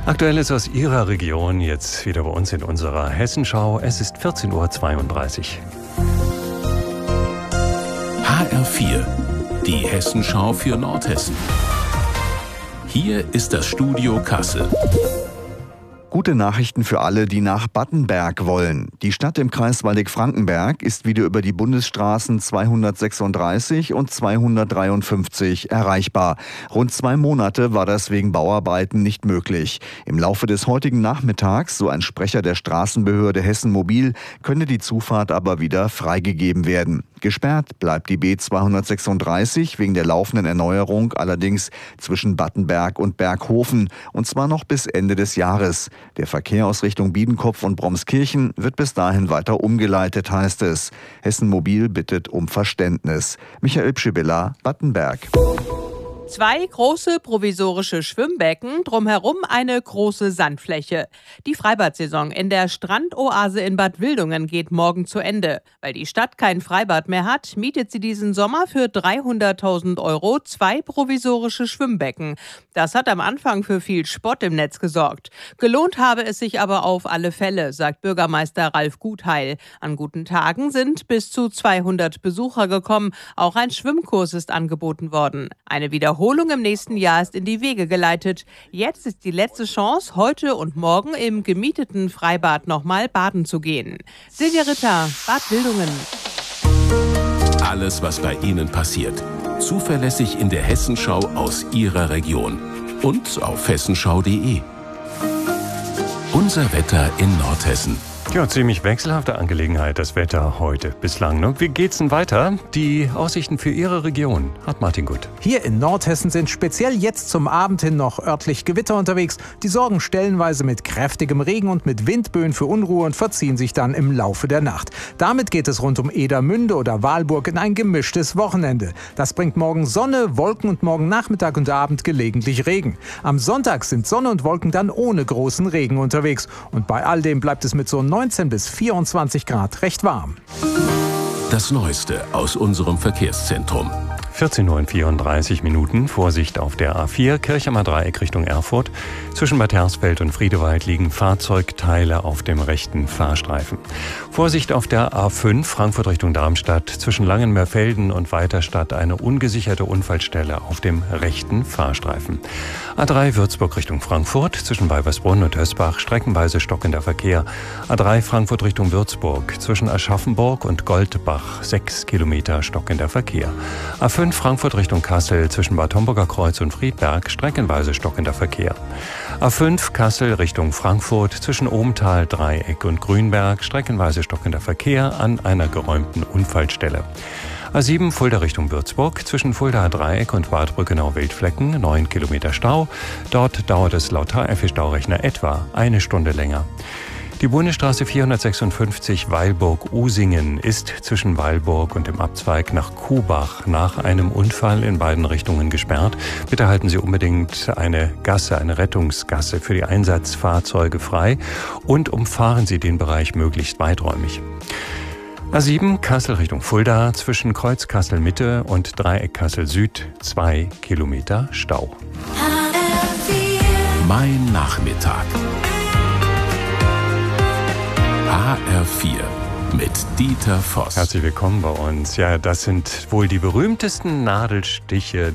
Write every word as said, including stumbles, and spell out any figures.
Aktuelles aus Ihrer Region, jetzt wieder bei uns in unserer Hessenschau. Es ist vierzehn Uhr zweiunddreißig. H R vier, die Hessenschau für Nordhessen. Hier ist das Studio Kassel. Gute Nachrichten für alle, die nach Battenberg wollen. Die Stadt im Kreis Waldeck-Frankenberg ist wieder über die Bundesstraßen zweihundertsechsunddreißig und zweihundertdreiundfünfzig erreichbar. Rund zwei Monate war das wegen Bauarbeiten nicht möglich. Im Laufe des heutigen Nachmittags, so ein Sprecher der Straßenbehörde Hessen Mobil, könne die Zufahrt aber wieder freigegeben werden. Gesperrt bleibt die B zweihundertsechsunddreißig wegen der laufenden Erneuerung allerdings zwischen Battenberg und Berghofen, und zwar noch bis Ende des Jahres. Der Verkehr aus Richtung Biedenkopf und Bromskirchen wird bis dahin weiter umgeleitet, heißt es. Hessen Mobil bittet um Verständnis. Michael Pschibilla, Battenberg. Zwei große provisorische Schwimmbecken, drumherum eine große Sandfläche. Die Freibadsaison in der Strandoase in Bad Wildungen geht morgen zu Ende. Weil die Stadt kein Freibad mehr hat, mietet sie diesen Sommer für dreihunderttausend Euro zwei provisorische Schwimmbecken. Das hat am Anfang für viel Spott im Netz gesorgt. Gelohnt habe es sich aber auf alle Fälle, sagt Bürgermeister Ralf Gutheil. An guten Tagen sind bis zu zweihundert Besucher gekommen. Auch ein Schwimmkurs ist angeboten worden. Eine Wiederholung Wiederholung im nächsten Jahr ist in die Wege geleitet. Jetzt ist die letzte Chance, heute und morgen im gemieteten Freibad nochmal baden zu gehen. Silvia Ritter, Bad Wildungen. Alles, was bei Ihnen passiert. Zuverlässig in der Hessenschau aus Ihrer Region. Und auf hessenschau punkt de. Unser Wetter in Nordhessen. Ja, ziemlich wechselhafte Angelegenheit, das Wetter heute bislang. Ne? Wie geht's denn weiter? Die Aussichten für Ihre Region hat Martin Gut. Hier in Nordhessen sind speziell jetzt zum Abend hin noch örtlich Gewitter unterwegs. Die sorgen stellenweise mit kräftigem Regen und mit Windböen für Unruhe und verziehen sich dann im Laufe der Nacht. Damit geht es rund um Edermünde oder Walburg in ein gemischtes Wochenende. Das bringt morgen Sonne, Wolken und morgen Nachmittag und Abend gelegentlich Regen. Am Sonntag sind Sonne und Wolken dann ohne großen Regen unterwegs. Und bei all dem bleibt es mit so neunzehn bis vierundzwanzig Grad recht warm. Das Neueste aus unserem Verkehrszentrum. vierzehn Uhr vierunddreißig Minuten. Vorsicht auf der A vier, Kirchheimer Dreieck Richtung Erfurt. Zwischen Bad Hersfeld und Friedewald liegen Fahrzeugteile auf dem rechten Fahrstreifen. Vorsicht auf der A fünf, Frankfurt Richtung Darmstadt. Zwischen Langenmeerfelden und Weiterstadt eine ungesicherte Unfallstelle auf dem rechten Fahrstreifen. A drei, Würzburg Richtung Frankfurt. Zwischen Weibersbrunn und Hösbach streckenweise stockender Verkehr. A drei, Frankfurt Richtung Würzburg. Zwischen Aschaffenburg und Goldbach sechs Kilometer stockender Verkehr. A fünf, Frankfurt Richtung Kassel, zwischen Bad Homburger Kreuz und Friedberg streckenweise stockender Verkehr. A fünf, Kassel Richtung Frankfurt, zwischen Ohmtal, Dreieck und Grünberg streckenweise stockender Verkehr an einer geräumten Unfallstelle. A sieben, Fulda Richtung Würzburg, zwischen Fulda Dreieck und Bad Brückenau-Wildflecken neun Kilometer Stau. Dort dauert es laut H R vier-Staurechner etwa eine Stunde länger. Die Bundesstraße vierhundertsechsundfünfzig Weilburg-Usingen ist zwischen Weilburg und dem Abzweig nach Kuhbach nach einem Unfall in beiden Richtungen gesperrt. Bitte halten Sie unbedingt eine Gasse, eine Rettungsgasse für die Einsatzfahrzeuge frei und umfahren Sie den Bereich möglichst weiträumig. A sieben, Kassel Richtung Fulda, zwischen Kreuz Kassel Mitte und Dreieck Kassel Süd zwei Kilometer Stau. Mein Nachmittag. H R vier mit Dieter Voss. Herzlich willkommen bei uns. Ja, das sind wohl die berühmtesten Nadelstiche